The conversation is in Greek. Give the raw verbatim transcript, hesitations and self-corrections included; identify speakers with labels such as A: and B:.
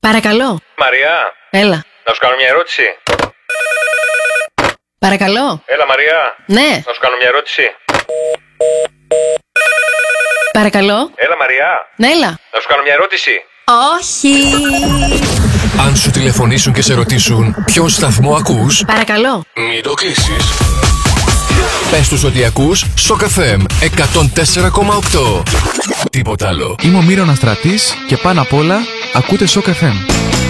A: Παρακαλώ.
B: Μαριά.
A: Έλα.
B: Να σου κάνω μια ερώτηση.
A: Παρακαλώ.
B: Έλα, Μαριά.
A: Ναι.
B: Να σου κάνω μια ερώτηση.
A: Παρακαλώ.
B: Έλα, Μαριά.
A: Ναι, έλα.
B: Να σου κάνω μια ερώτηση.
A: Όχι.
C: Αν σου τηλεφωνήσουν και σε ρωτήσουν ποιον σταθμό ακούς,
A: Παρακαλώ.
C: μην το κλείσεις. Πες τους ότι ακούς Σοκ εφ εμ εκατόν τέσσερα κόμμα οκτώ. Τίποτα άλλο.
D: Είμαι ο Μύρωνας Στρατής και πάνω απ' όλα ακούτε Σοκ εφ εμ.